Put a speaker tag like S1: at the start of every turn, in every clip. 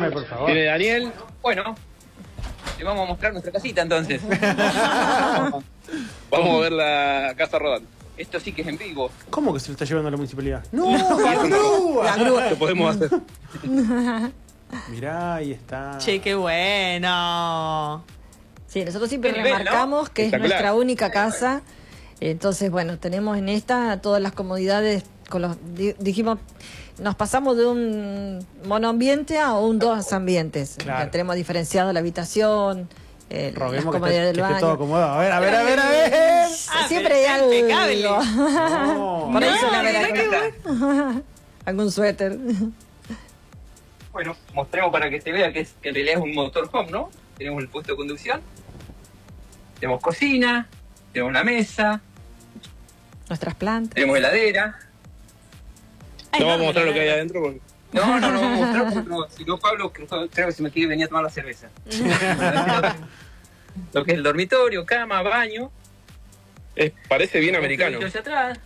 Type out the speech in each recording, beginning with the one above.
S1: Mostrame, por favor.
S2: Tiene Daniel.
S3: Bueno, le vamos a mostrar nuestra casita entonces.
S2: Vamos a ver la casa rodante.
S3: Esto sí que es en vivo.
S1: ¿Cómo que se lo está llevando a la municipalidad? ¡No! ¡La grúa!
S4: La grúa.
S2: ¿Qué podemos hacer?
S1: Mirá, ahí está.
S4: Che, qué bueno.
S5: Sí, nosotros siempre
S3: Qué nivel,
S5: remarcamos que es
S2: Espectacular.
S5: nuestra única casa. Entonces, bueno, tenemos en esta todas las comodidades. Dijimos, nos pasamos de un monoambiente a un dos ambientes.
S1: Claro.
S5: Ya tenemos diferenciado la habitación, las
S1: Roguemos que
S5: comodidades
S1: esté,
S5: del
S1: que esté todo
S5: baño.
S1: acomodado. A ver, a ver, a ver, a ver.
S5: Siempre hay algo.
S4: impecable.
S1: No.
S5: Por ahí
S4: No,
S5: suena a ver
S4: mirá
S5: acá. Algún suéter.
S3: Bueno, mostremos para que se vea que en realidad es un motorhome, ¿no? Tenemos el puesto de conducción, tenemos cocina, tenemos la mesa,
S5: Nuestras plantas.
S3: tenemos heladera.
S4: Ay,
S2: No vamos a
S4: no,
S2: mostrar
S4: la
S2: lo que hay
S4: verdad.
S2: adentro porque...
S3: No vamos a mostrar porque no, si no Pablo creo que se me quiere venir a tomar la cerveza. Lo que es el dormitorio, cama, baño.
S2: parece bien americano.
S3: Hacia atrás.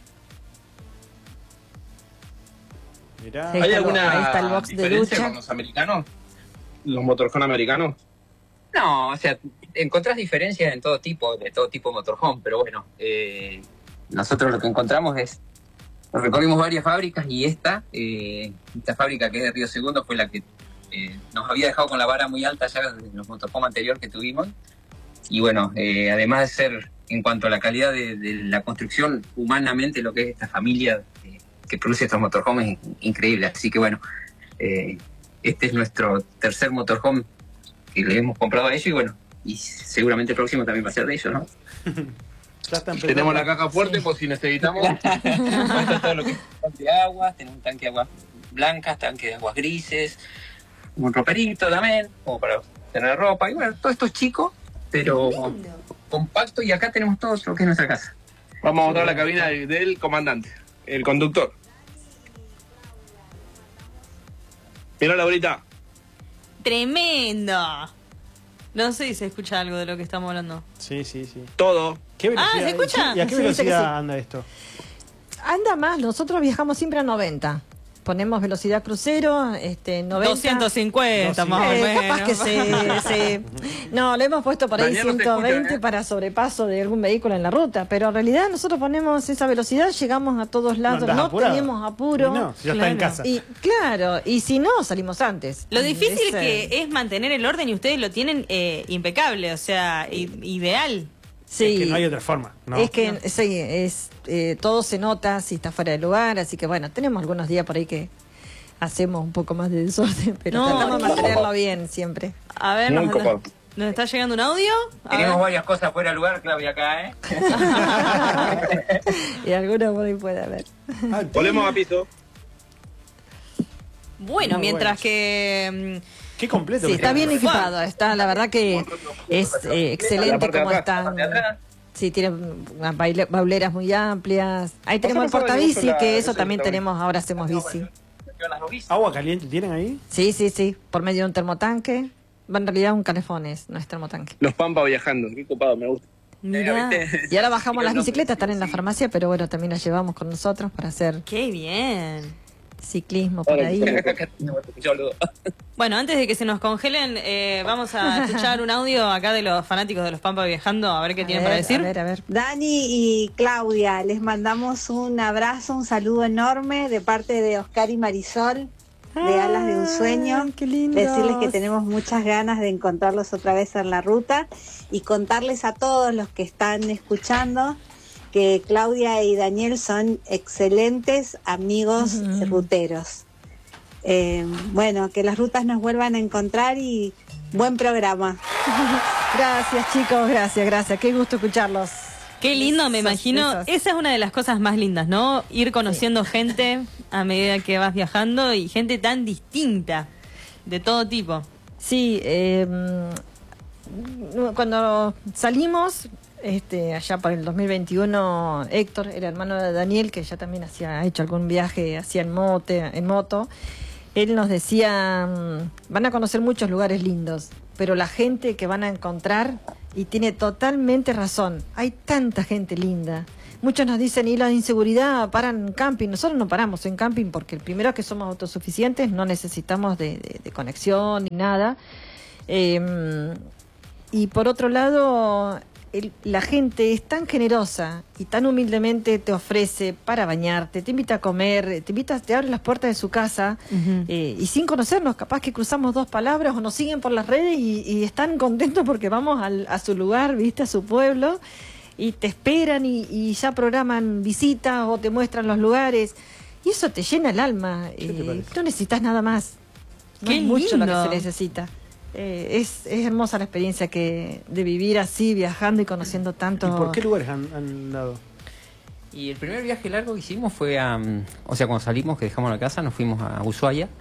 S1: Mirá.
S5: Sí.
S2: ¿Hay
S5: Ahí
S2: alguna
S5: está el box de
S2: diferencia
S5: ducha.
S2: con los americanos? ¿Los motorhome americanos?
S3: No, o sea, encontrás diferencias en todo tipo, de todo tipo de motorhome, pero bueno, nosotros lo que encontramos es, nos recorrimos varias fábricas y esta fábrica que es de Río Segundo fue la que nos había dejado con la vara muy alta ya en los motorhome anteriores que tuvimos. Y bueno, además de ser, en cuanto a la calidad de la construcción, humanamente lo que es esta familia que produce estos motorhomes es increíble. Así que bueno, este es nuestro tercer motorhome que le hemos comprado a ellos y bueno, y seguramente el próximo también va a ser de ellos, ¿no?
S1: Ya están
S2: Tenemos la caja fuerte por si necesitamos.
S3: Cuenta todo lo que es tanque de agua, tenemos un tanque de aguas blancas, tanque de aguas grises, un roperito también, como para tener ropa, y bueno, todo esto es chico, pero compacto, y acá tenemos todo lo que es nuestra casa.
S2: Vamos a mostrar la cabina del comandante, el conductor. Mirá, Laurita.
S4: Tremendo. No sé si se escucha algo de lo que estamos hablando.
S1: Sí, sí, sí.
S2: Todo.
S1: ¿Qué velocidad?
S4: ¿se escucha?
S1: ¿Y a qué
S5: Sí, dice que
S1: velocidad
S5: sí.
S1: anda esto?
S5: Anda más, nosotros viajamos siempre a 90. Ponemos velocidad crucero, 90.
S4: 250 más o menos.
S5: Capaz que se... No, lo hemos puesto por ahí
S2: Daniel, no te
S5: 120
S2: escuchan,
S5: para sobrepaso de algún vehículo en la ruta, pero en realidad nosotros ponemos esa velocidad, llegamos a todos lados,
S1: andás
S5: no
S1: apurado.
S5: tenemos apuro.
S1: No, ya está en
S4: Claro.
S1: casa.
S5: Y claro, y si no, salimos antes.
S4: Lo difícil
S5: Es,
S4: que es mantener el orden y ustedes lo tienen impecable, o sea, ideal.
S5: Sí.
S1: Es que no hay otra forma. ¿no?
S5: Es que sí, todo se nota si está fuera de lugar, así que bueno, tenemos algunos días por ahí que hacemos un poco más de desorden, pero
S4: No,
S5: tratamos de
S4: no.
S5: mantenerlo bien siempre.
S4: A ver,
S2: Muy copado.
S4: ¿nos está llegando un audio? A
S3: Tenemos
S4: ver.
S3: varias cosas fuera de lugar, Claudia, acá, ¿eh?
S5: Y algunos por ahí puede haber.
S1: Ah,
S2: Volvemos a piso.
S4: Bueno,
S1: Muy
S4: mientras
S1: bueno.
S4: que...
S1: Qué completo.
S5: Sí,
S1: que
S5: está bien
S1: está.
S5: equipado, está, la verdad que es
S2: La
S5: excelente
S2: parte de
S5: como
S2: atrás,
S5: están.
S3: de atrás.
S5: Sí, tiene unas bauleras muy amplias. Ahí tenemos el
S2: Pasame,
S5: portabici,
S2: la-
S5: que eso
S2: ese
S5: también
S2: está
S5: tenemos, ahora hacemos bici.
S3: Las novices.
S1: ¿Agua caliente tienen ahí?
S5: Sí, sí, sí, por medio de un termotanque. En realidad un calefón no es termotanque.
S2: Los Pampa viajando. Qué copado, me gusta.
S4: Mirá.
S5: Y ahora bajamos las bicicletas, están en la farmacia, pero bueno, también las llevamos con nosotros para hacer
S4: Qué bien.
S5: ciclismo por ahí.
S4: Bueno, antes de que se nos congelen, vamos a escuchar un audio acá de los fanáticos de los Pampa viajando, a ver qué tienen para decir.
S5: A ver, a ver.
S6: Dani y Claudia, les mandamos un abrazo, un saludo enorme de parte de Oscar y Marisol, de Alas de un Sueño.
S5: Ay, qué lindos.
S6: Decirles que tenemos muchas ganas de encontrarlos otra vez en la ruta y contarles a todos los que están escuchando que Claudia y Daniel son excelentes amigos ruteros. Bueno, que las rutas nos vuelvan a encontrar y buen programa.
S5: Gracias, chicos, gracias. Qué gusto escucharlos.
S4: Qué lindo, me
S5: Besos,
S4: imagino.
S5: besos.
S4: Esa es una de las cosas más lindas, ¿no? Ir conociendo gente a medida que vas viajando y gente tan distinta, de todo tipo.
S5: Sí, cuando salimos, allá por el 2021, Héctor, era hermano de Daniel, que ya también ha hecho algún viaje hacia en moto. Él nos decía, van a conocer muchos lugares lindos, pero la gente que van a encontrar, y tiene totalmente razón, hay tanta gente linda, muchos nos dicen, y la inseguridad, paran en camping. Nosotros no paramos en camping porque primero que somos autosuficientes, no necesitamos de conexión ni nada. Y por otro lado, la gente es tan generosa y tan humildemente te ofrece para bañarte, te invita a comer, te abre las puertas de su casa, y sin conocernos, capaz que cruzamos 2 palabras o nos siguen por las redes y están contentos porque vamos a su lugar, viste, a su pueblo, y te esperan y ya programan visitas o te muestran los lugares, y eso te llena el alma. No necesitas nada más. No es mucho lo que se necesita. Es hermosa la experiencia de vivir así, viajando y conociendo tanto.
S1: ¿Y por qué lugares han dado?
S3: Y el primer viaje largo que hicimos fue o sea, cuando salimos, que dejamos la casa, nos fuimos a Ushuaia.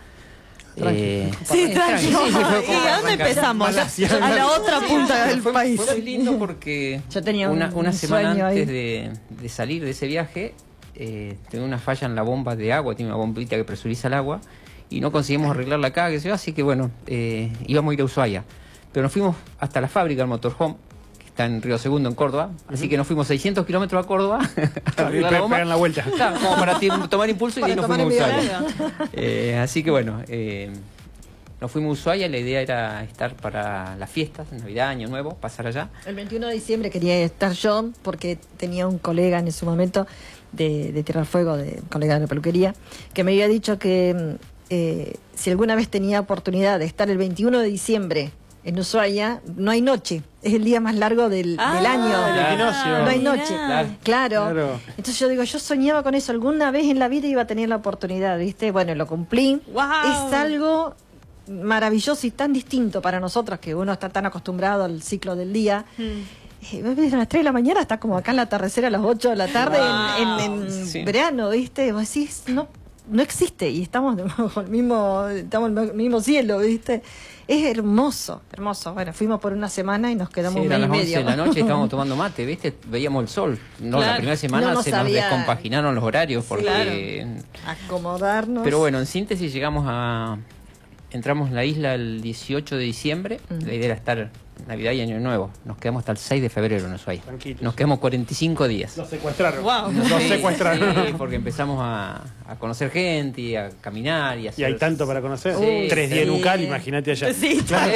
S4: Sí, tranquilo. ¿Y a dónde empezamos? A la otra punta del país.
S3: Fue muy lindo porque
S5: yo tenía
S3: una semana antes de salir de ese viaje, tenía una falla en la bomba de agua, tiene una bombita que presuriza el agua, y no conseguimos arreglarla acá, así que bueno, íbamos a ir a Ushuaia. Pero nos fuimos hasta la fábrica del motorhome, que está en Río Segundo, en Córdoba, así que nos fuimos 600 kilómetros a Córdoba a arreglar la bomba.
S1: Pegan la vuelta.
S3: Claro, como para tomar impulso, y de ahí nos fuimos a Ushuaia. Así que bueno, nos fuimos a Ushuaia, la idea era estar para las fiestas, Navidad, Año Nuevo, pasar allá.
S5: El 21 de diciembre quería estar yo, porque tenía un colega en ese momento de Tierra del Fuego, colega de la peluquería, que me había dicho que si alguna vez tenía oportunidad de estar el 21 de diciembre en Ushuaia, no hay noche, es el día más largo del año.
S1: Claro.
S5: No hay noche. Claro. Entonces yo digo, yo soñaba con eso, alguna vez en la vida iba a tener la oportunidad, ¿viste? Bueno, lo cumplí.
S4: Wow.
S5: Es algo maravilloso y tan distinto para nosotros, que uno está tan acostumbrado al ciclo del día. A las 3 de la mañana está como acá en la atardecer a las 8 de la tarde en verano, ¿viste? Vos decís, no existe, y estamos bajo el mismo cielo, ¿viste? Es hermoso. Bueno, fuimos por una semana y nos quedamos un mes y medio.
S3: Eran las 11 de la noche y estábamos tomando mate, ¿viste? Veíamos el sol. La primera semana nos descompaginaron los horarios porque
S5: acomodarnos.
S3: Pero bueno, en síntesis entramos en la isla el 18 de diciembre. La idea era estar Navidad y Año Nuevo. Nos quedamos hasta el 6 de febrero en Ushuaia. Nos quedamos 45 días.
S1: Los secuestraron.
S4: Wow.
S1: Los secuestraron.
S3: Sí, porque empezamos a conocer gente y a caminar y a hacer...
S1: Y hay tanto para conocer.
S3: Sí,
S1: 3 días en Ucal, imagínate allá.
S4: Sí,
S3: Claro,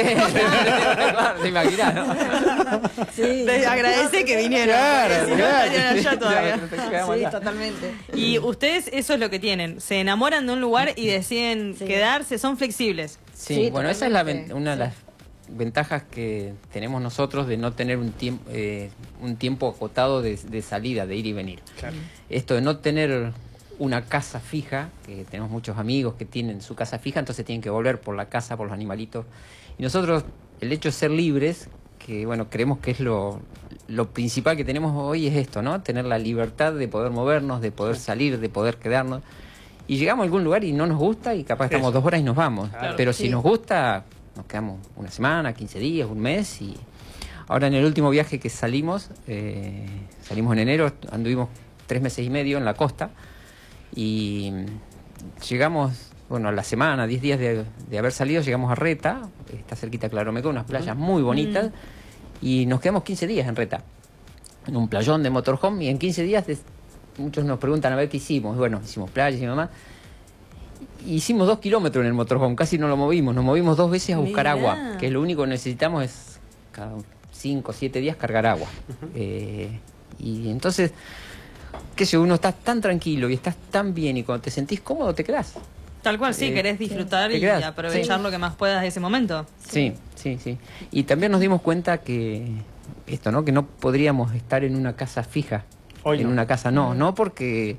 S3: te imaginas, ¿no?
S5: Sí.
S4: Te agradece que vinieron.
S1: Claro,
S4: Si no, estarían allá todavía.
S5: Sí, totalmente.
S4: Y ustedes eso es lo que tienen. Se enamoran de un lugar y deciden quedarse, son flexibles.
S3: Sí, bueno, esa es
S5: totalmente.
S3: una de las ventajas que tenemos nosotros de no tener un tiempo acotado de salida, de ir y venir.
S1: Claro.
S3: Esto de no tener una casa fija, que tenemos muchos amigos que tienen su casa fija, entonces tienen que volver por la casa, por los animalitos. Y nosotros, el hecho de ser libres, que bueno, creemos que es lo principal que tenemos hoy, es esto, ¿no? Tener la libertad de poder movernos, de poder salir, de poder quedarnos. Y llegamos a algún lugar y no nos gusta y capaz estamos 2 horas y nos vamos.
S1: Claro.
S3: Pero si nos gusta, nos quedamos una semana, 15 días, un mes. Y ahora en el último viaje que salimos en enero, anduvimos 3 meses y medio en la costa y llegamos, bueno, a la semana, 10 días de haber salido, llegamos a Reta, está cerquita de Claromeco, unas playas muy bonitas, y nos quedamos 15 días en Reta, en un playón de motorhome, y en 15 días muchos nos preguntan a ver qué hicimos. Bueno, hicimos playas y demás. Hicimos 2 kilómetros en el motorhome, casi no lo movimos. Nos movimos 2 veces a buscar agua, que lo único que necesitamos es cada 5 o 7 días cargar agua. Y entonces, qué sé, uno está tan tranquilo y estás tan bien, y cuando te sentís cómodo te quedás.
S4: Tal cual, sí, querés disfrutar y aprovechar lo que más puedas de ese momento.
S3: Sí. Y también nos dimos cuenta que esto, ¿no? Que no podríamos estar en una casa fija.
S1: Hoy
S3: en
S1: no.
S3: una casa no porque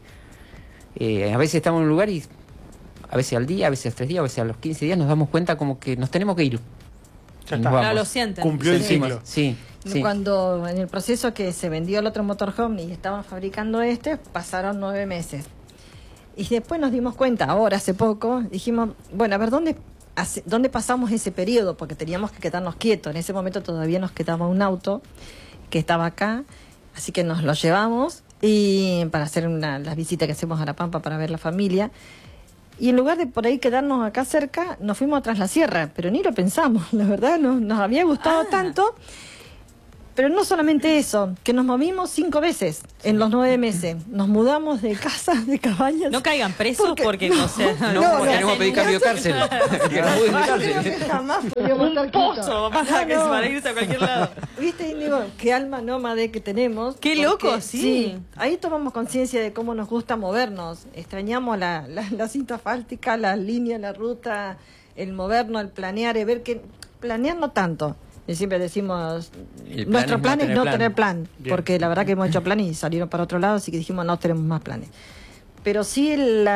S3: a veces estamos en un lugar y a veces al día, a veces a 3 días, a veces a los 15 días nos damos cuenta como que nos tenemos que ir.
S1: Ya
S3: Y
S1: está.
S3: nos vamos.
S4: Claro, lo sienten.
S1: Cumplió el
S3: Sentimos,
S1: ciclo.
S3: Sí.
S5: Cuando en el proceso que se vendió el otro motorhome y estaban fabricando pasaron 9 meses. Y después nos dimos cuenta, ahora hace poco, dijimos, bueno, a ver, ¿dónde pasamos ese periodo? Porque teníamos que quedarnos quietos. En ese momento todavía nos quedaba un auto que estaba acá, así que nos lo llevamos y para hacer las visitas que hacemos a La Pampa para ver la familia. Y en lugar de por ahí quedarnos acá cerca, nos fuimos tras la sierra, pero ni lo pensamos, la verdad, nos había gustado tanto. Pero no solamente eso, que nos movimos 5 veces en los 9 meses. Nos mudamos de casa, de cabañas.
S4: No caigan presos porque,
S5: no,
S4: o sea,
S3: No, tenemos que pedir cambio de cárcel. Que nos muden de
S5: Creo
S3: cárcel.
S5: que jamás podríamos estar quietos.
S4: pozo para irse a cualquier lado.
S5: ¿Viste, Índigo? Qué alma nómade que tenemos.
S4: Qué
S5: Porque,
S4: loco, sí.
S5: Ahí tomamos conciencia de cómo nos gusta movernos. Extrañamos la cinta asfáltica, las líneas, la ruta, el movernos, el planear, el ver que... Planear no tanto. Y siempre decimos,
S3: El plan
S5: nuestro
S3: es
S5: plan es no tener plan,
S1: Bien.
S5: porque la verdad que hemos hecho planes y salieron para otro lado, así que dijimos no tenemos más planes. Pero sí el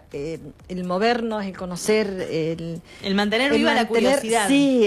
S5: movernos, el conocer,
S4: El mantener
S5: el
S4: viva la
S5: mantener-
S4: curiosidad.
S5: Sí,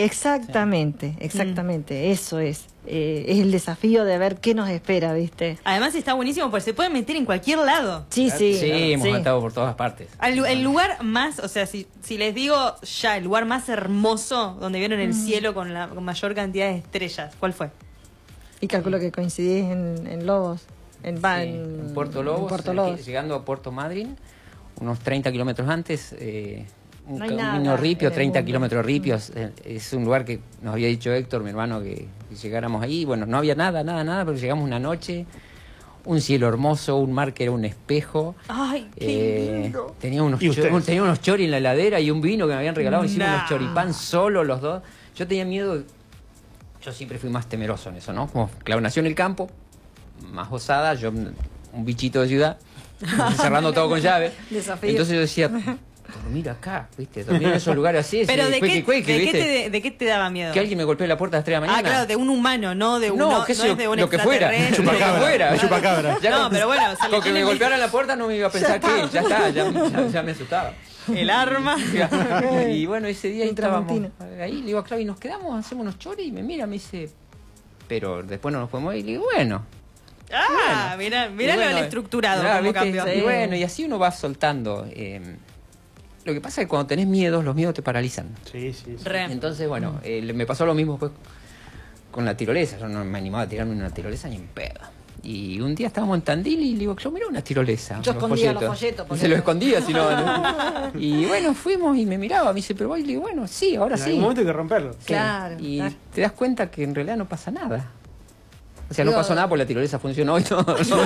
S5: exactamente, eso es el desafío de ver qué nos espera, ¿viste?
S4: Además está buenísimo porque se puede meter en cualquier lado.
S5: Sí, sí.
S3: Sí, hemos
S5: sí.
S3: andado por todas partes.
S4: El lugar más, o sea, si les digo ya, el lugar más hermoso donde vieron el cielo con la mayor cantidad de estrellas, ¿cuál fue?
S5: Y calculo que coincidís en Lobos, en
S3: Puerto Lobos,
S5: en Puerto Lobos.
S3: llegando a Puerto Madryn, unos 30 kilómetros antes, un
S5: No hay
S3: camino
S5: nada
S3: ripio,
S5: en el
S3: 30
S5: mundo.
S3: kilómetros ripios. Es un lugar que nos había dicho Héctor, mi hermano, que llegáramos ahí. Bueno, no había nada, pero llegamos una noche, un cielo hermoso, un mar que era un espejo.
S4: Ay, qué lindo.
S3: Tenía unos,
S1: ¿Y ustedes?
S3: tenía unos choris en la heladera y un vino que me habían regalado. Hicimos
S4: Nah.
S3: unos choripán solo los dos. Yo tenía miedo, yo siempre fui más temeroso en eso, ¿no? Como Clau nació en el campo, más osada, yo un bichito de ciudad, cerrando todo con llave.
S5: Desafío.
S3: Entonces yo decía, dormir acá, ¿viste? Dormir en esos lugares así,
S4: Pero
S3: ese
S4: ¿de qué,
S3: cueque,
S4: de,
S3: ¿viste?
S4: qué de qué te daba miedo?
S3: Que alguien me golpee la puerta a las 3 de la mañana.
S4: Ah, claro, de un humano, no de un
S3: No, qué
S4: no
S3: sé yo,
S4: es de un
S3: lo que fuera,
S4: extraterrestre.
S3: lo que fuera.
S1: Chupacabra.
S3: Ya
S4: No,
S3: con-
S4: pero bueno, o sea,
S3: con que me
S4: tiene-
S3: golpearan la puerta no me iba a pensar que ya está, ya me asustaba.
S4: El arma.
S3: Y bueno, ese día ahí estábamos
S5: Ultramontina.
S3: ahí, le digo a Claudia, nos quedamos, hacemos unos choris, y me mira, me dice, pero después no nos podemos ir, y le digo, bueno.
S4: Ah, mirá
S3: Y
S4: lo
S3: bueno,
S4: del estructurado,
S3: mirá,
S4: cómo
S3: ¿viste?
S4: cambió.
S3: Y bueno, y así uno va soltando. Lo que pasa es que cuando tenés miedos, los miedos te paralizan.
S1: Sí, sí, sí.
S4: Re.
S3: Entonces, bueno, me pasó lo mismo pues con la tirolesa. Yo no me animaba a tirarme una tirolesa ni en pedo. Y un día estábamos en Tandil y le digo, yo mira una tirolesa.
S5: Yo
S3: unos
S5: escondía los folletos, porque-
S3: Se los escondía, si no, no. Y bueno, fuimos y me miraba, me dice, pero voy, y le digo, bueno, sí, ahora
S1: En
S3: sí.
S1: algún momento hay que romperlo.
S3: Sí.
S5: Claro,
S3: Y
S5: claro.
S3: te das cuenta que en realidad no pasa nada. O sea, no
S5: Digo-
S3: pasó nada porque la tirolesa funcionó y todo.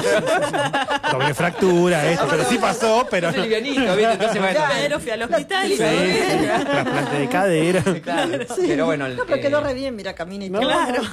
S1: Doble fractura, esto, pero sí pasó, pero
S3: Es livianito, ¿viste? Entonces, bueno.
S4: Pero fui al hospital y
S1: Sí, trasplante de cadera.
S3: Claro,
S5: Sí.
S3: pero bueno,
S5: No, pero quedó re bien, mira, camina y
S1: No,
S5: todo.
S4: Claro.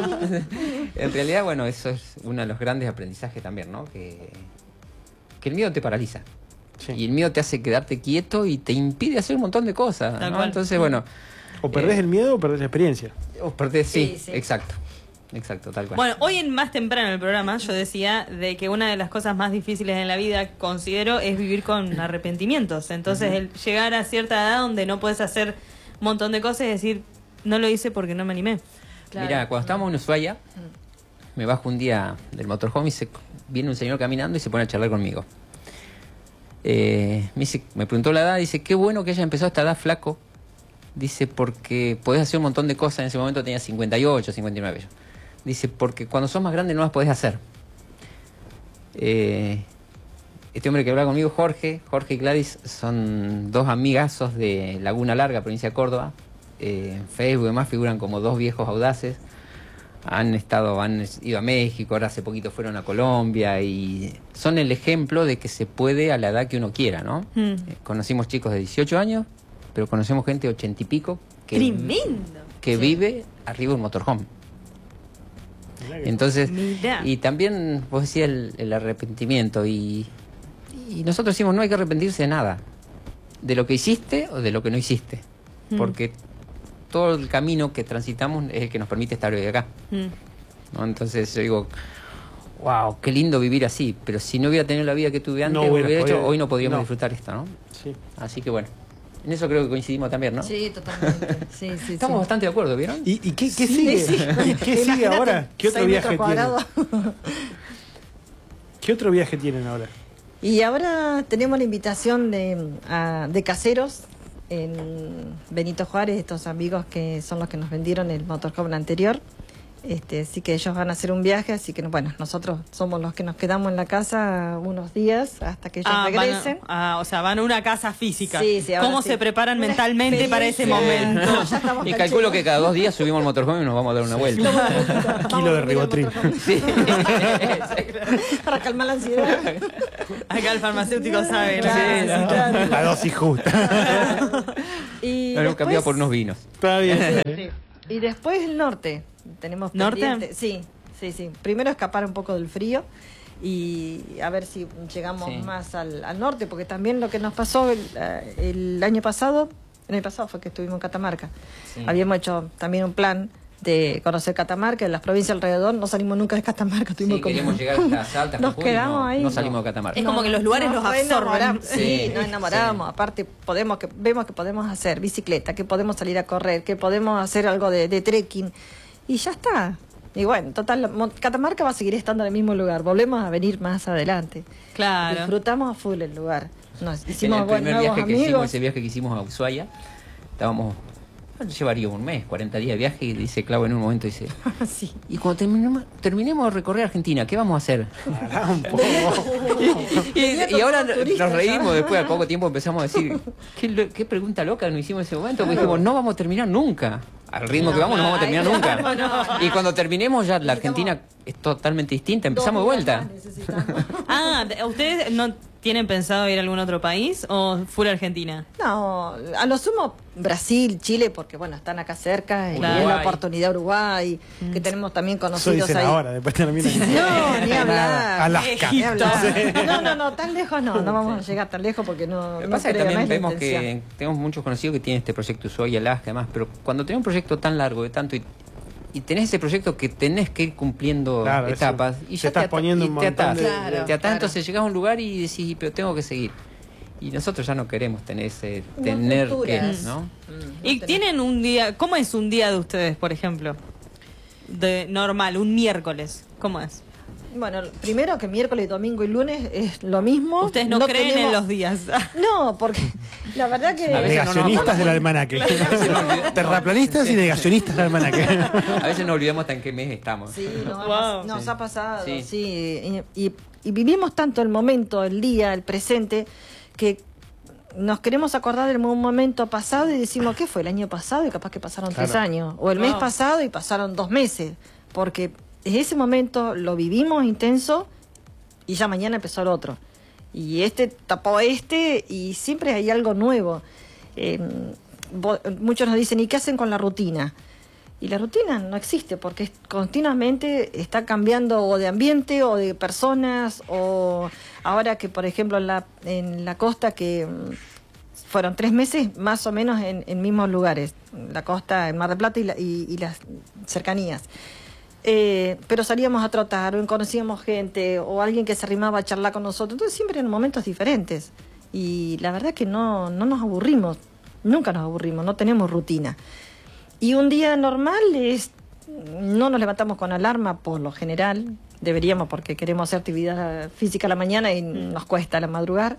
S3: en realidad, bueno, eso es uno de los grandes aprendizajes también, ¿no? Que el miedo te paraliza.
S1: Sí.
S3: Y el miedo te hace quedarte quieto y te impide hacer un montón de cosas,
S4: Tal
S3: ¿no?
S4: cual.
S3: Entonces, bueno,
S1: O perdés el miedo o perdés la experiencia.
S3: o perdés, sí,
S5: Sí, sí.
S3: exacto, tal cual.
S4: Bueno, hoy en más temprano en el programa yo decía de que una de las cosas más difíciles en la vida, considero, es vivir con arrepentimientos. Entonces, el llegar a cierta edad donde no puedes hacer un montón de cosas y decir, no lo hice porque no me animé.
S5: Claro.
S3: Mira, cuando estábamos en Ushuaia, me bajo un día del motorhome y viene un señor caminando y se pone a charlar conmigo. Me preguntó la edad, dice, qué bueno que haya empezado a esta edad flaco. Dice, porque podés hacer un montón de cosas. En ese momento tenía 58, 59 yo. Dice, porque cuando sos más grande no las podés hacer. Este hombre que habla conmigo, Jorge y Gladys, son dos amigazos de Laguna Larga, provincia de Córdoba. En Facebook y demás figuran como dos viejos audaces. Han ido a México, ahora hace poquito fueron a Colombia y son el ejemplo de que se puede a la edad que uno quiera, ¿no? Conocimos chicos de 18 años, pero conocemos gente de 80 y pico
S4: Tremendo.
S3: que vive arriba de un motorhome. Entonces,
S4: Mirá.
S3: y también vos decías el arrepentimiento y nosotros decimos no hay que arrepentirse de nada, de lo que hiciste o de lo que no hiciste, porque todo el camino que transitamos es el que nos permite estar hoy acá, ¿no? Entonces yo digo, wow, qué lindo vivir así, pero si no hubiera tenido la vida que tuve antes,
S1: No hubiera
S3: hubiera hecho,
S1: podido.
S3: hoy no podríamos
S1: No.
S3: disfrutar esto, ¿no?
S1: Sí.
S3: Así que bueno, en eso creo que coincidimos también, ¿no?
S5: Sí, totalmente. Sí, sí,
S3: Estamos
S5: sí.
S3: bastante de acuerdo, ¿vieron?
S1: ¿Y qué sigue? ¿Y qué sigue
S5: Imagínate,
S1: ahora? ¿Qué otro
S5: 6
S1: viaje
S5: metros
S1: tienen?
S5: cuadrados.
S1: ¿Qué otro viaje tienen ahora?
S5: Y ahora tenemos la invitación de caseros en Benito Juárez, estos amigos que son los que nos vendieron el motorhome anterior. Así que ellos van a hacer un viaje, así que bueno, nosotros somos los que nos quedamos en la casa unos días hasta que ellos regresen.
S4: O sea, van a una casa física.
S5: Sí, ahora
S4: ¿Cómo
S5: sí.
S4: se preparan
S5: Una
S4: mentalmente para ese momento?
S5: No, ya estamos
S7: Y
S5: cancheros.
S7: calculo que cada 2 días subimos al motorhome y nos vamos a dar una vuelta.
S1: Kilo de ribotril.
S7: Sí.
S5: Para calmar la ansiedad.
S4: Acá el farmacéutico sabe.
S5: Claro,
S4: ¿no?
S5: claro.
S1: La dosis justa.
S5: Y
S7: Nos hemos cambiado
S5: después-
S7: por unos vinos.
S1: Está bien.
S5: Sí. Y después el norte. Tenemos
S4: ¿Norte?
S5: pendiente- Sí. Primero escapar un poco del frío y a ver si llegamos
S7: Sí.
S5: más al norte, porque también lo que nos pasó el año pasado fue que estuvimos en Catamarca.
S7: Sí.
S5: Habíamos hecho también un plan de conocer Catamarca, en las provincias alrededor, no salimos nunca de Catamarca. Estuvimos
S7: Sí,
S5: como-
S7: queríamos llegar hasta Salta,
S5: Nos
S7: Jujuy, y
S5: quedamos ahí.
S7: no salimos de Catamarca.
S4: Es como que los lugares los absorben.
S5: enamoramos. Sí,
S7: Sí,
S5: nos enamoramos. Aparte, vemos que podemos hacer bicicleta, que podemos salir a correr, que podemos hacer algo de trekking. Y ya está. Y bueno, total, Catamarca va a seguir estando en el mismo lugar. Volvemos a venir más adelante.
S4: Claro.
S5: Disfrutamos a full el lugar. Nos
S7: En
S5: hicimos
S7: el primer
S5: nuevos
S7: viaje que hicimos,
S5: amigos.
S7: ese viaje que hicimos a Ushuaia, estábamos, llevaría un mes, 40 días de viaje, y dice Clau en un momento, dice,
S5: Sí.
S7: y cuando terminemos de recorrer Argentina, ¿qué vamos a hacer?
S1: Pará un poco.
S7: Y ahora
S5: turista
S7: nos reímos,
S5: ya.
S7: después al poco tiempo empezamos a decir, qué pregunta loca nos hicimos en ese momento, porque dijimos, no vamos a terminar nunca. Al ritmo que vamos no vamos a terminar nunca. Y cuando terminemos ya la Argentina es totalmente distinta, empezamos de vuelta.
S4: ¿Ustedes no tienen pensado ir a algún otro país o full Argentina?
S5: No, a lo sumo Brasil, Chile, porque bueno, están acá cerca, y
S4: Claro.
S5: es la oportunidad Uruguay, que tenemos también
S1: Eso
S5: conocidos
S1: dicen
S5: ahí.
S1: ahora, después termina.
S5: No, ni hablar.
S1: Alaska.
S5: Ni hablar. No, tan lejos no vamos a llegar tan lejos porque no.
S7: Lo que
S5: no
S7: pasa es que
S5: creo, no
S7: también
S5: es la
S7: vemos
S5: intención.
S7: que tenemos muchos conocidos que tienen este proyecto Ushuaia, Alaska, además, pero cuando tenés un proyecto tan largo, de tanto, y tenés ese proyecto que tenés que ir cumpliendo
S1: Claro, eso.
S7: etapas, y
S1: Te
S7: ya
S1: estás poniendo un
S7: te
S1: montón
S7: atás,
S1: de-
S5: Claro,
S7: te atás,
S5: claro.
S7: entonces llegás a un lugar y decís, pero tengo que seguir. Y nosotros ya no queremos tener ese,
S5: No,
S7: tener que,
S5: estructuras.
S7: ¿no?
S4: ¿Y tienen un día, cómo es un día de ustedes, por ejemplo? De normal, un miércoles, ¿cómo es?
S5: Bueno, primero que miércoles, domingo y lunes es lo mismo.
S4: Ustedes no creen en
S5: tenemos-
S4: los días.
S5: No, porque la verdad que.
S7: A veces no nos
S1: Negacionistas
S7: acordamos.
S1: del almanaque. Terraplanistas y negacionistas del almanaque.
S7: A veces nos olvidamos hasta en qué mes estamos.
S5: Sí,
S4: Wow.
S5: nos ha pasado,
S7: Sí.
S5: sí. Y vivimos tanto el momento, el día, el presente, que nos queremos acordar del momento pasado y decimos, ¿qué fue el año pasado? Y capaz que pasaron 3
S1: Claro.
S5: años. O el mes
S4: Wow.
S5: pasado y pasaron 2 meses. Porque ese momento lo vivimos intenso y ya mañana empezó el otro. Y tapó y siempre hay algo nuevo. Muchos nos dicen, ¿y qué hacen con la rutina? Y la rutina no existe porque continuamente está cambiando o de ambiente o de personas, o ahora que por ejemplo en la costa que fueron 3 meses más o menos en mismos lugares, la costa, en Mar del Plata y las cercanías. Pero salíamos a trotar o conocíamos gente o alguien que se arrimaba a charlar con nosotros, entonces siempre en momentos diferentes. Y la verdad que no nos aburrimos, nunca nos aburrimos, no tenemos rutina. Y un día normal no nos levantamos con alarma por lo general, deberíamos porque queremos hacer actividad física a la mañana y nos cuesta a la madrugar.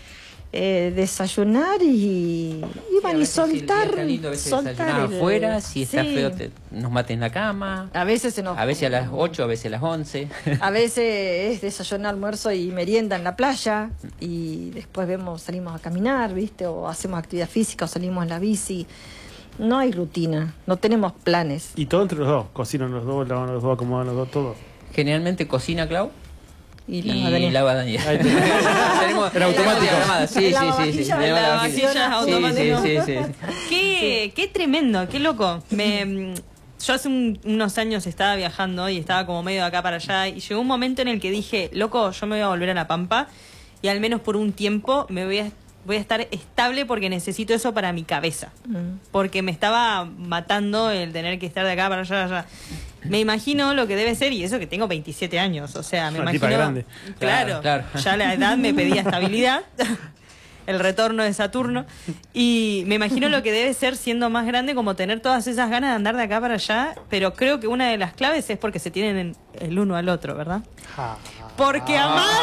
S5: Desayunar y
S7: A veces, si el día
S5: soltar.
S7: está lindo, a veces
S5: soltar
S7: desayunar
S5: el-
S7: afuera, si está
S5: sí.
S7: feo nos mate en la cama.
S5: A veces se nos.
S7: A veces a las 8, a veces a las 11.
S5: A veces es desayunar, almuerzo y merienda en la playa y después salimos a caminar, ¿viste? O hacemos actividad física o salimos en la bici. No hay rutina, no tenemos planes.
S1: Y todo entre los dos. Cocinan los dos, lavan los dos, acomodan los dos, todo.
S7: Generalmente cocina Clau
S5: Y
S7: y
S5: Daniel.
S7: lava Daniel.
S1: Ahí tenés.
S7: Tenemos
S1: Era automático.
S7: llamada. Sí,
S5: El
S7: sí, sí, sí.
S5: lavavajillas,
S7: Tenemos
S5: el
S7: lavavajillas.
S5: lavavajillas
S4: automático.
S7: Sí, sí, sí.
S4: Qué tremendo, qué loco. Yo hace unos años estaba viajando y estaba como medio de acá para allá y llegó un momento en el que dije, loco, yo me voy a volver a La Pampa y al menos por un tiempo voy a estar estable porque necesito eso para mi cabeza. Porque me estaba matando el tener que estar de acá para allá. Me imagino lo que debe ser, y eso que tengo 27 años, o sea, me
S1: Una
S4: imagino...
S1: tipa grande.
S4: Claro,
S7: Claro.
S4: ya la edad me pedía estabilidad, el retorno de Saturno, y me imagino lo que debe ser siendo más grande, como tener todas esas ganas de andar de acá para allá, pero creo que una de las claves es porque se tienen el uno al otro, ¿verdad?
S1: Ah.
S4: Porque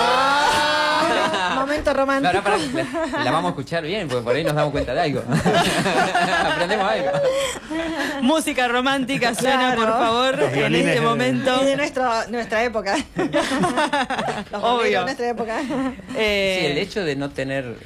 S4: amar...
S5: Momento romántico.
S7: No, la vamos a escuchar bien, porque por ahí nos damos cuenta de algo. Aprendemos algo.
S4: Música romántica suena,
S5: Claro.
S4: por favor,
S1: Los
S4: en
S1: violines
S4: este
S1: de-
S4: momento.
S5: Y de nuestra época. Los boleros
S4: Obvio.
S5: de nuestra época.
S7: Sí, el hecho de no tener,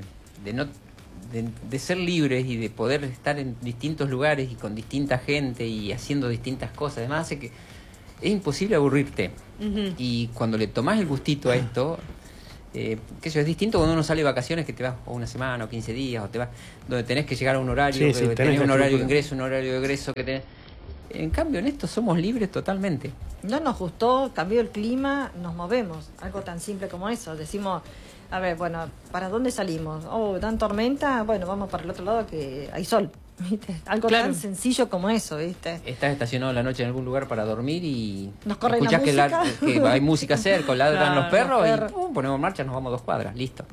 S7: de ser libres y de poder estar en distintos lugares y con distinta gente y haciendo distintas cosas, además hace que es imposible aburrirte.
S4: Ujú.
S7: Y cuando le tomás el gustito a esto, qué sé yo, es distinto cuando uno sale de vacaciones que te vas o una semana o 15 días o te vas donde tenés que llegar a un horario,
S1: Sí, sí,
S7: que
S1: tenés
S7: tenés un
S1: la
S7: horario de
S1: estructura.
S7: ingreso, un horario de egreso que tenés. En cambio, en esto somos libres totalmente.
S5: No nos gustó, cambió el clima, nos movemos. Algo tan simple como eso. Decimos, a ver, bueno, ¿para dónde salimos? Oh, dan tormenta, bueno, vamos para el otro lado que hay sol. ¿Viste? Algo
S4: Claro.
S5: tan sencillo como eso, ¿viste?
S7: Estás estacionado en la noche en algún lugar para dormir y
S5: Nos corre la
S7: escuchás
S5: música.
S7: que hay música cerca, o ladran
S4: Claro,
S7: los perros
S5: los
S7: y
S5: perros.
S7: pum, ponemos en marcha, nos vamos 2 cuadras, listo.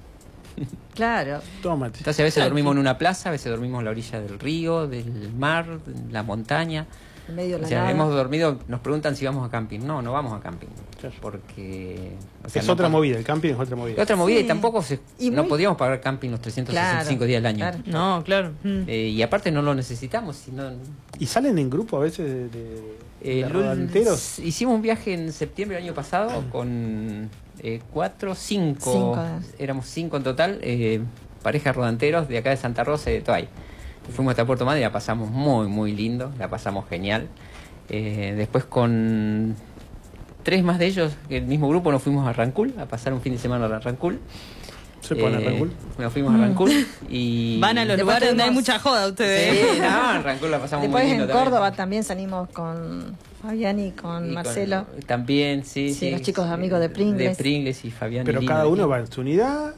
S5: Claro.
S1: Tómate.
S7: Entonces a veces dormimos en una plaza, a veces dormimos en la orilla del río, del mar, en la montaña.
S5: En medio de
S7: O
S5: la
S7: sea,
S5: nada.
S7: hemos dormido, nos preguntan si vamos a camping. No, no vamos a camping.
S1: Claro.
S7: Porque... o sea,
S1: Es
S7: no
S1: otra
S7: pasa-
S1: movida, el camping es otra movida.
S7: Es otra movida
S5: Sí.
S7: y tampoco
S5: Y
S7: no
S5: muy-
S7: podíamos pagar camping los 365
S5: Claro,
S7: días del año.
S5: claro.
S4: No, claro.
S7: Y aparte no lo necesitamos, sino...
S1: ¿Y salen en grupo a veces de
S7: El
S1: rodanteros?
S7: hicimos un viaje en septiembre del año pasado con 4, 5,
S5: Cinco.
S7: éramos 5 en total, parejas rodanteros de acá de Santa Rosa y de Toay. Fuimos hasta Puerto Madryn y la pasamos muy, muy lindo, la pasamos genial. Después con 3 más de ellos, el mismo grupo, nos fuimos a Rancul, a pasar un fin de semana a Rancul.
S1: ¿Se pone a Rancul?
S7: Nos fuimos a Rancul y...
S4: Van a los
S5: Después
S4: lugares donde hay
S5: tuvimos-
S4: mucha joda ustedes.
S7: Sí, no, en Rancul la pasamos
S5: Después
S7: muy
S5: en
S7: lindo
S5: Córdoba también salimos con Fabián y con
S7: Y
S5: Marcelo.
S7: también, sí,
S5: Sí, los chicos amigos de Pringles.
S7: De Pringles y Fabián.
S1: Pero
S7: y
S1: cada
S7: Lina
S1: uno
S7: aquí.
S1: va en su unidad,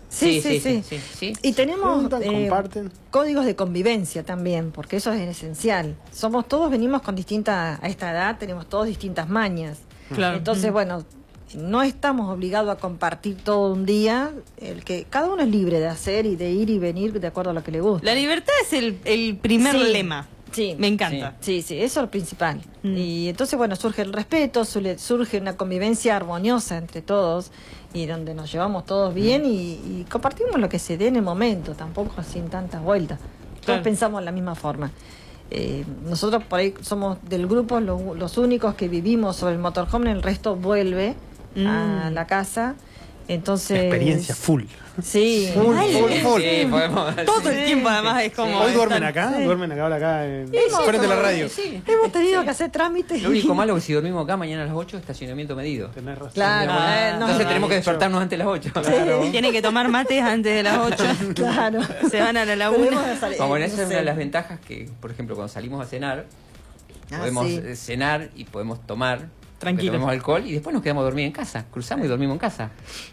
S7: Sí.
S5: Y tenemos
S1: juntan, comparten.
S5: códigos de convivencia también, porque eso es esencial. Somos todos, venimos con distintas, a esta edad tenemos todos distintas mañas.
S4: Claro.
S5: Entonces, bueno, no estamos obligados a compartir todo un día. El que cada uno es libre de hacer y de ir y venir de acuerdo a lo que le gusta.
S4: La libertad es el primer
S5: Sí.
S4: lema.
S5: Sí.
S4: Me encanta.
S5: Sí, eso es lo principal.
S4: Mm.
S5: Y entonces, bueno, surge el respeto, surge una convivencia armoniosa entre todos y donde nos llevamos todos bien y compartimos lo que se dé en el momento, tampoco sin tantas vueltas. Todos
S4: Claro.
S5: pensamos de la misma forma. Nosotros por ahí somos del grupo los únicos que vivimos sobre el motorhome, el resto vuelve a la casa. Entonces...
S1: experiencia full.
S5: Sí.
S1: Full,
S5: Ay,
S1: full, full.
S7: Sí, podemos...
S4: Todo
S7: sí.
S4: el tiempo además es como...
S1: Hoy duermen
S4: están-
S1: acá, duermen acá, ahora acá,
S5: Hemos-
S1: frente a la radio.
S5: Hemos tenido que hacer trámites.
S7: Lo único malo es que si dormimos acá mañana a las 8, estacionamiento medido.
S1: Tenés razón.
S5: Claro,
S7: Entonces
S5: no,
S7: tenemos que despertarnos antes de las 8.
S4: Tienen que tomar mates antes de las 8.
S5: Claro.
S4: Se van a la
S5: Debemos
S4: laguna.
S5: de salir,
S7: Bueno,
S5: no
S7: esa es
S5: sé.
S7: una de las ventajas que, por ejemplo, cuando salimos a cenar,
S5: Ah,
S7: podemos
S5: sí.
S7: cenar y podemos tomar,
S4: Tranquilos.
S7: tomemos alcohol y después nos quedamos a dormir en casa. Cruzamos y dormimos en casa.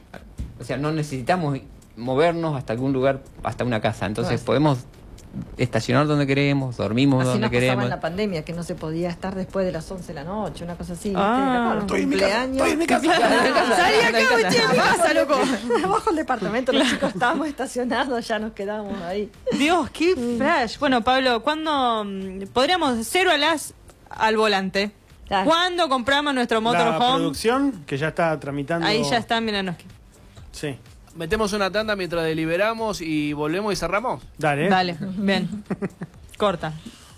S7: O sea, no necesitamos movernos hasta algún lugar, hasta una casa. Entonces
S5: Claro.
S7: podemos estacionar donde queremos, dormimos
S5: Así
S7: donde
S5: nos pasaba
S7: queremos.
S5: en la pandemia, que no se podía estar después de las 11 de la noche, una cosa así.
S4: Ah.
S5: ¿viste?
S1: Estoy en mi casa,
S5: Cumpleaños.
S1: estoy en mi casa.
S4: Salí acá, me estoy en mi casa, loco.
S5: Abajo del departamento, los chicos estábamos estacionados, ya nos quedábamos ahí.
S4: Dios, qué flash. Bueno, Pablo, ¿cuándo podríamos 0 a las al volante?
S5: Claro.
S4: ¿Cuándo compramos nuestro
S1: La
S4: motorhome?
S1: producción, que ya está tramitando...
S4: Ahí ya está, míranos.
S1: Sí.
S2: Metemos una tanda mientras deliberamos y volvemos y cerramos.
S1: Dale.
S4: Dale, bien. Corta.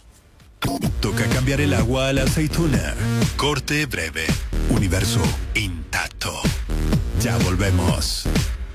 S8: Toca cambiar el agua a la aceituna. Corte breve. Universo intacto. Ya volvemos.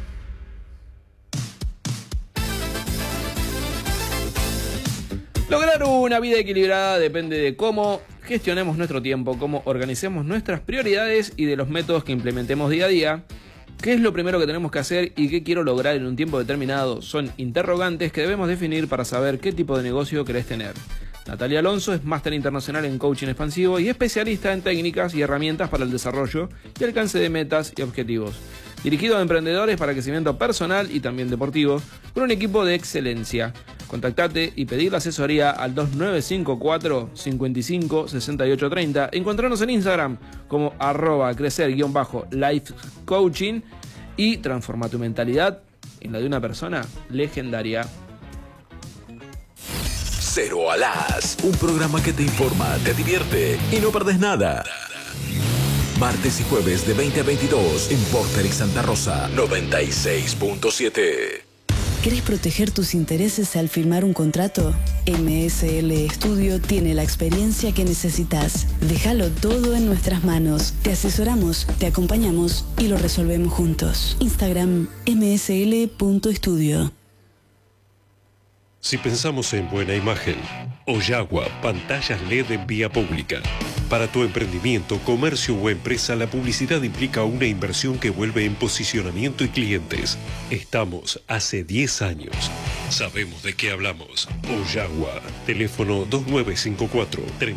S2: Lograr una vida equilibrada depende de cómo gestionemos nuestro tiempo, cómo organicemos nuestras prioridades y de los métodos que implementemos día a día. ¿Qué es lo primero que tenemos que hacer y qué quiero lograr en un tiempo determinado? Son interrogantes que debemos definir para saber qué tipo de negocio querés tener. Natalia Alonso es máster internacional en coaching expansivo y especialista en técnicas y herramientas para el desarrollo y alcance de metas y objetivos. Dirigido a emprendedores para crecimiento personal y también deportivo, con un equipo de excelencia. Contactate y pedí la asesoría al 2954 55 68 30. Encontrarnos en Instagram como @crecer_life coaching y transforma tu mentalidad en la de una persona legendaria.
S8: Cero a las. Un programa que te informa, te divierte y no perdes nada. Martes y jueves de 20 a 22 en Vorterix Santa Rosa 96.7.
S9: ¿Querés proteger tus intereses al firmar un contrato? MSL Estudio tiene la experiencia que necesitas. Déjalo todo en nuestras manos. Te asesoramos, te acompañamos y lo resolvemos juntos. Instagram msl.estudio.
S10: Si pensamos en buena imagen, Oyagua, pantallas LED en vía pública. Para tu emprendimiento, comercio o empresa, la publicidad implica una inversión que vuelve en posicionamiento y clientes. Estamos hace 10 años. Sabemos de qué hablamos. Oyagua, teléfono 2954